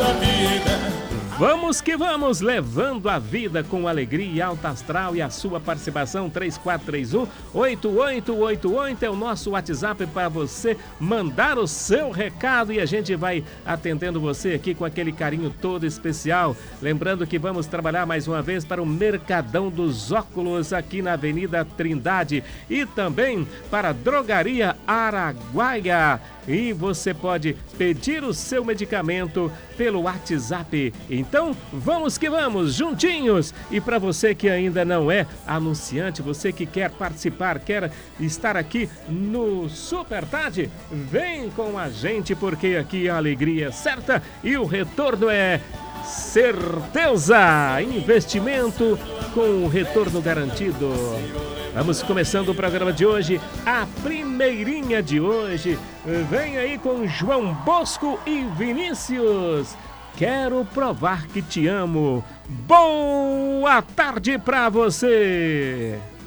Vamos que vamos, levando a vida com alegria e alta astral, e a sua participação 3431-8888 é o nosso WhatsApp para você mandar o seu recado e a gente vai atendendo você aqui com aquele carinho todo especial. Lembrando que vamos trabalhar mais uma vez para o Mercadão dos Óculos aqui na Avenida Trindade e também para a Drogaria Araguaia. E você pode pedir o seu medicamento pelo WhatsApp. Então, vamos que vamos, juntinhos! E para você que ainda não é anunciante, você que quer participar, quer estar aqui no Super Tarde, vem com a gente, porque aqui a alegria é certa e o retorno é certeza! Investimento com retorno garantido. Vamos começando o programa de hoje, a primeirinha de hoje. Vem aí com João Bosco e Vinícius. Quero provar que te amo. Boa tarde pra você!